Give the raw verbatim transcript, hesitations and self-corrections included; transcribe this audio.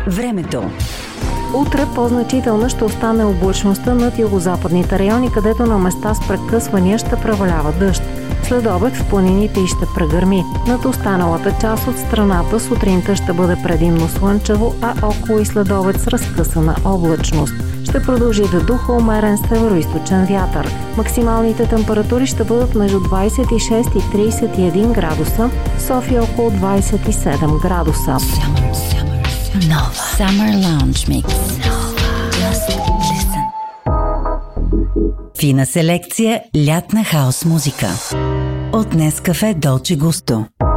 Времето. Утре по-значителна ще остане облачността над югозападните райони, където на места с прекъсвания ще превалява дъжд. След обед в планините и ще прегърми. Над останалата част от страната сутринта ще бъде предимно слънчево, а около и след обед с разкъсана облачност. Ще продължи да духа умерен североизточен вятър. Максималните температури ще бъдат между двадесет и шест и тридесет и един градуса, София около двадесет и седем градуса. Nova Summer Lounge Mix. Nova. Just listen. Фина селекция лятна хаос музика. От Нескафе Долче Густо.